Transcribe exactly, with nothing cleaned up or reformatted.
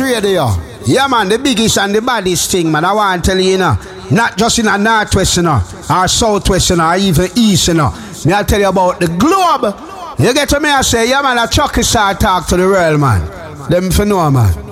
Radio. Yeah, man, the biggest and the baddest thing, man. I want to tell you, you know, not just in a northwest, you know, or southwest, you know, or even east, you know. Me I tell you about the globe. You get to me, I say, yeah, man, a Chucky star talk to the world, man. Them for know, man.